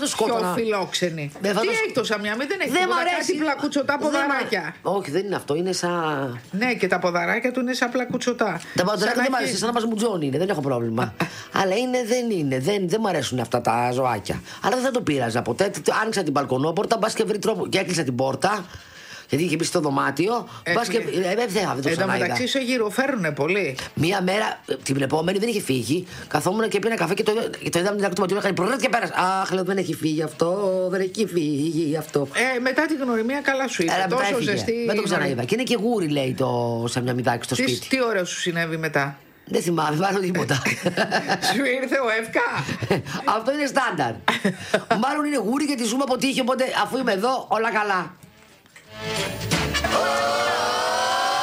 το σκότωνα. Πιο φιλόξενη. Τι έχει το Σαμιάμι, δεν έχει κάτι πλακουτσοτά ποδαράκια. Όχι, δεν είναι αυτό, είναι σαν. Ναι, και τα ποδαράκια του είναι σαν πλακουτσοτά. Τα ποδαράκια δεν μου αρέσει, σαν να μας μουτζώνει είναι, δεν έχω πρόβλημα. Αλλά δεν μου αρέσουν αυτά τα ζωάκια. Αλλά δεν θα το πείραζα ποτέ. Άνοιξα την μπαλκονόπορτα, μπα και βρει τρόπο. Και έκλεισα την πόρτα. Γιατί είχε μπει στο δωμάτιο. Μπα και. Δεν το μεταξύ σε γυροφέρουνε πολύ. Μία μέρα, την επόμενη δεν είχε φύγει. Καθόμουν και πήρα καφέ και το είδαμε την άκρη του ματιού. Έκανε προρέτ και πέρασε. Αχ, λέω δεν έχει φύγει αυτό. Δεν έχει φύγει αυτό. Μετά την γνωριμία καλά σου είπε. Τόσο ζεστή. Δεν το ξαναείδα. Και είναι και γούρι, λέει το Σαμιαμιδάκι στο σπίτι. Τι ωραίο σου συνέβη μετά. Δεν θυμάμαι, δεν τίποτα. Σου ήρθε ο Εύκα. Αυτό είναι στάνταρ. Μάλλον είναι γούρι και τη ζούμε αποτύχει. Οπότε αφού είμαι εδώ, όλα καλά.